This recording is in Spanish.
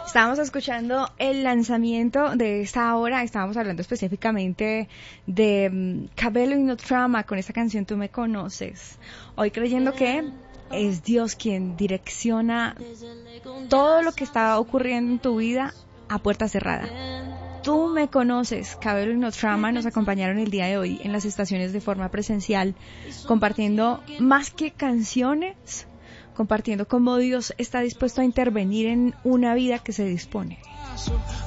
Estábamos escuchando el lanzamiento de esta hora, estábamos hablando específicamente de Cabello y No Trauma con esta canción Tú me conoces. Hoy creyendo que es Dios quien direcciona todo lo que está ocurriendo en tu vida a puerta cerrada. Tú me conoces, Cabello y No Trauma nos acompañaron el día de hoy en las estaciones de forma presencial, compartiendo más que canciones, compartiendo cómo Dios está dispuesto a intervenir en una vida que se dispone.